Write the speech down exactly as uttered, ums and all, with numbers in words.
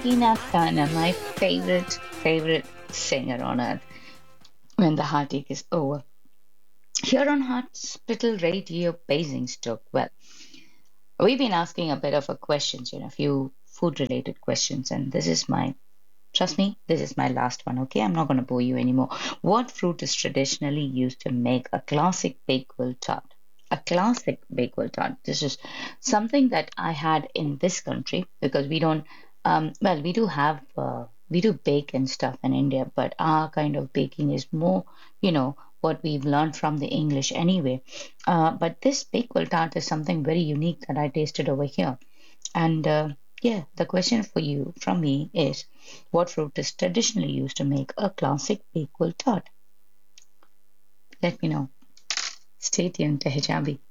Tina Turner, my favorite, favorite singer on earth, when the heartache is over. Here on Hospital Radio Basingstoke, well, we've been asking a bit of a questions, you know, a few food related questions, and this is my, trust me, this is my last one, okay? I'm not going to bore you anymore. What fruit is traditionally used to make a classic Bakewell tart? A classic Bakewell tart. This is something that I had in this country because we don't, um, well, we do have, uh, we do bake and stuff in India, but our kind of baking is more, you know, what we've learned from the English anyway. Uh, but this Bakewell tart is something very unique that I tasted over here. And uh, yeah, the question for you from me is what fruit is traditionally used to make a classic Bakewell tart? Let me know. Stay tuned to Hijabi.